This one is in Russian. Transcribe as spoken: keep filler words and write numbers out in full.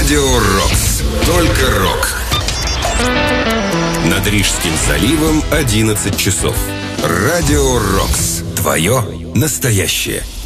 Радио Рокс. Только рок. Над Рижским заливом одиннадцать часов. Радио Рокс. Твое настоящее.